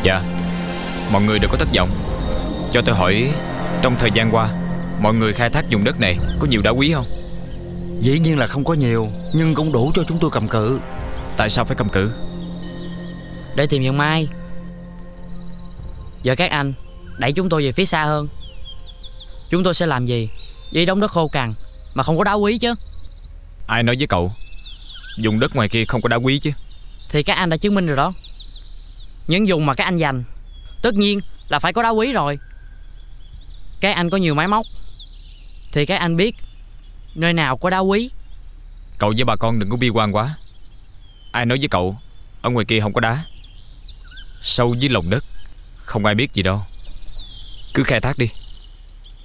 Dạ, mọi người đừng có thất vọng. Cho tôi hỏi, trong thời gian qua mọi người khai thác vùng đất này có nhiều đá quý không? Dĩ nhiên là không có nhiều, nhưng cũng đủ cho chúng tôi cầm cự. Tại sao phải cầm cự? Để tìm vườn mai. Giờ các anh đẩy chúng tôi về phía xa hơn. Chúng tôi sẽ làm gì với đống đất khô cằn mà không có đá quý chứ? Ai nói với cậu vùng đất ngoài kia không có đá quý chứ? Thì các anh đã chứng minh rồi đó. Những vùng mà các anh giành tất nhiên là phải có đá quý rồi. Các anh có nhiều máy móc thì các anh biết nơi nào có đá quý. Cậu với bà con đừng có bi quan quá. Ai nói với cậu ở ngoài kia không có đá? Sâu dưới lòng đất không ai biết gì đâu. Cứ khai thác đi.